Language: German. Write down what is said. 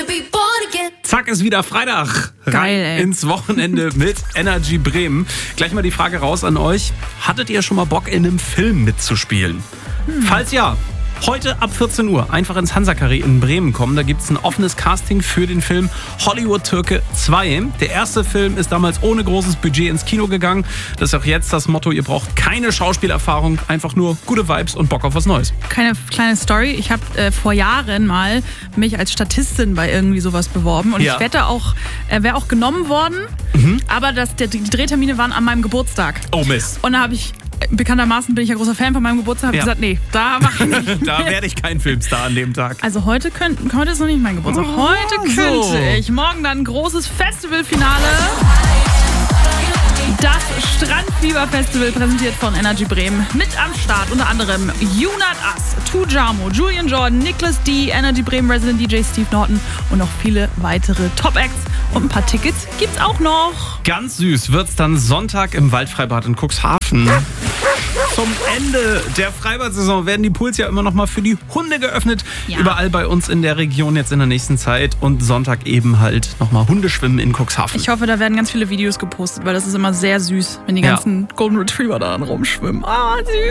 Zack, ist wieder Freitag. Geil, Rein ey. ins Wochenende mit Energy Bremen. Gleich mal die Frage raus an euch. Hattet ihr schon mal Bock, in einem Film mitzuspielen? Falls ja, heute ab 14 Uhr einfach ins Hansa-Carré in Bremen kommen. Da gibt es ein offenes Casting für den Film Hollywood Türke 2. Der erste Film ist damals ohne großes Budget ins Kino gegangen. Das ist auch jetzt das Motto, ihr braucht keine Schauspielerfahrung, einfach nur gute Vibes und Bock auf was Neues. Keine kleine Story. Ich habe vor Jahren mal mich als Statistin bei irgendwie sowas beworben. Und Ja. ich wette auch, wäre auch genommen worden. Aber die Drehtermine waren an meinem Geburtstag. Oh Mist. Und da habe ich, bekanntermaßen bin ich ja großer Fan von meinem Geburtstag, habe Ja. gesagt, nee, da mache ich nicht. Da werde ich kein Filmstar an dem Tag. Also heute ist noch nicht mein Geburtstag. Heute so. könnte ich. Morgen dann ein großes Festivalfinale. Das Strandfieber-Festival präsentiert von Energy Bremen. Mit am Start unter anderem You Not Us, Tujamo, Julian Jordan, Nicholas D., Energy Bremen Resident DJ Steve Norton und noch viele weitere Top-Acts. Und ein paar Tickets gibt's auch noch. Ganz süß wird's dann Sonntag im Waldfreibad in Cuxhaven. Zum Ende der Freibad-Saison werden die Pools ja immer noch mal für die Hunde geöffnet. Ja. Überall bei uns in der Region jetzt in der nächsten Zeit. Und Sonntag eben halt noch mal Hundeschwimmen in Cuxhaven. Ich hoffe, da werden ganz viele Videos gepostet, weil das ist immer sehr süß, wenn die Ja. ganzen Golden Retriever da rumschwimmen. Ah, süß.